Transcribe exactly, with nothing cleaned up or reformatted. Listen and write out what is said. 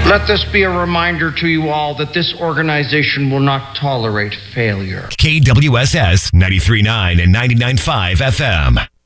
Let this be a reminder to you all that this organization will not tolerate failure. K W S S ninety-three point nine and ninety-nine point five F M.